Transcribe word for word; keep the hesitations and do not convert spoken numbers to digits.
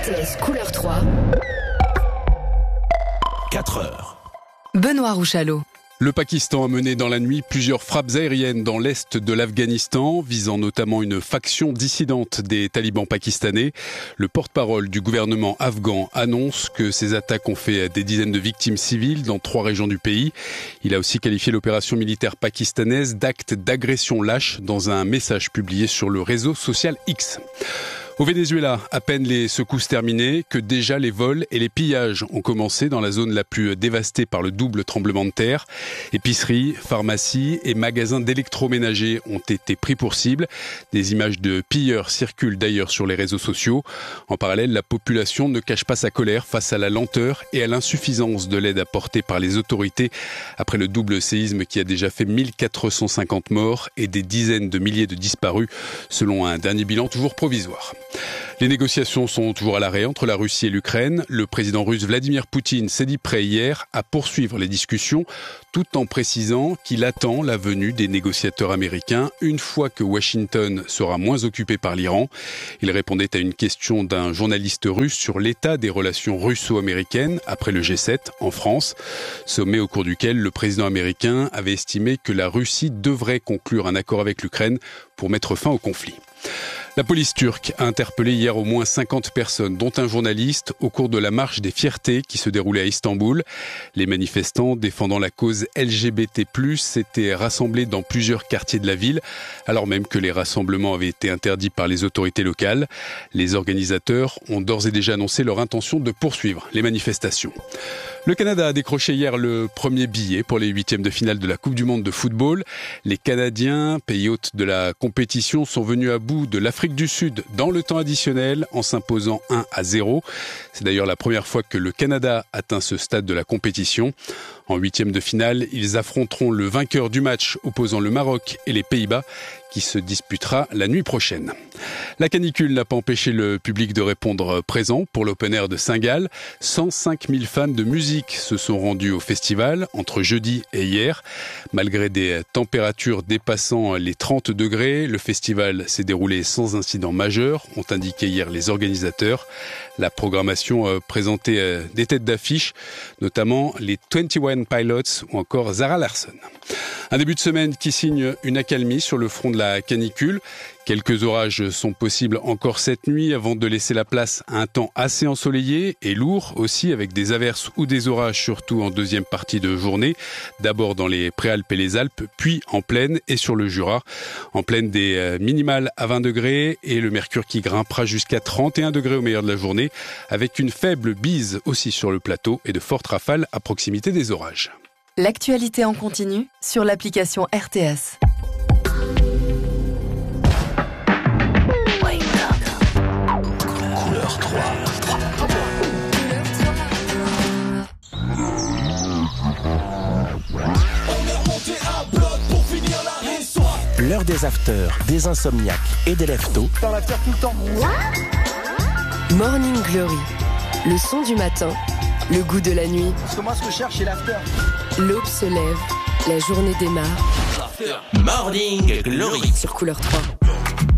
T S Couleur trois. quatre heures. Benoît Rouchalot. Le Pakistan a mené dans la nuit plusieurs frappes aériennes dans l'est de l'Afghanistan, visant notamment une faction dissidente des talibans pakistanais. Le porte-parole du gouvernement afghan annonce que ces attaques ont fait des dizaines de victimes civiles dans trois régions du pays. Il a aussi qualifié l'opération militaire pakistanaise d'acte d'agression lâche dans un message publié sur le réseau social X. Au Venezuela, à peine les secousses terminées, que déjà les vols et les pillages ont commencé dans la zone la plus dévastée par le double tremblement de terre. Épiceries, pharmacies et magasins d'électroménager ont été pris pour cible. Des images de pilleurs circulent d'ailleurs sur les réseaux sociaux. En parallèle, la population ne cache pas sa colère face à la lenteur et à l'insuffisance de l'aide apportée par les autorités après le double séisme qui a déjà fait mille quatre cent cinquante morts et des dizaines de milliers de disparus, selon un dernier bilan toujours provisoire. Les négociations sont toujours à l'arrêt entre la Russie et l'Ukraine. Le président russe Vladimir Poutine s'est dit prêt hier à poursuivre les discussions tout en précisant qu'il attend la venue des négociateurs américains une fois que Washington sera moins occupé par l'Iran. Il répondait à une question d'un journaliste russe sur l'état des relations russo-américaines après le G sept en France, sommet au cours duquel le président américain avait estimé que la Russie devrait conclure un accord avec l'Ukraine pour mettre fin au conflit. La police turque a interpellé hier au moins cinquante personnes, dont un journaliste, au cours de la marche des fiertés qui se déroulait à Istanbul. Les manifestants défendant la cause L G B T plus, s'étaient rassemblés dans plusieurs quartiers de la ville, alors même que les rassemblements avaient été interdits par les autorités locales. Les organisateurs ont d'ores et déjà annoncé leur intention de poursuivre les manifestations. Le Canada a décroché hier le premier billet pour les huitièmes de finale de la Coupe du Monde de football. Les Canadiens, pays hôte de la compétition, sont venus à bout de l'Afrique du Sud dans le temps additionnel en s'imposant un à zéro. C'est d'ailleurs la première fois que le Canada atteint ce stade de la compétition. En huitièmes de finale, ils affronteront le vainqueur du match opposant le Maroc et les Pays-Bas qui se disputera la nuit prochaine. La canicule n'a pas empêché le public de répondre présent pour l'Open Air de Saint-Gall. cent cinq mille fans de musique se sont rendus au festival entre jeudi et hier. Malgré des températures dépassant les trente degrés, le festival s'est déroulé sans incident majeur, ont indiqué hier les organisateurs. La programmation présentait des têtes d'affiche, notamment les vingt et un Pilots ou encore Zara Larsson. Un début de semaine qui signe une accalmie sur le front de la canicule. Quelques orages sont possibles encore cette nuit avant de laisser la place à un temps assez ensoleillé et lourd aussi, avec des averses ou des orages surtout en deuxième partie de journée. D'abord dans les Préalpes et les Alpes, puis en plaine et sur le Jura. En plaine, des minimales à vingt degrés et le mercure qui grimpera jusqu'à trente et un degrés au meilleur de la journée, avec une faible bise aussi sur le plateau et de fortes rafales à proximité des orages. L'actualité en continu sur l'application R T S. Couleur trois. L'heure des afters, des insomniaques et des lève-tôt. Dans l'after tout le temps. Morning Glory, le son du matin, le goût de la nuit. Parce que moi, ce que je cherche, c'est l'after. L'aube se lève, la journée démarre. Morning Glory Sur Couleur trois.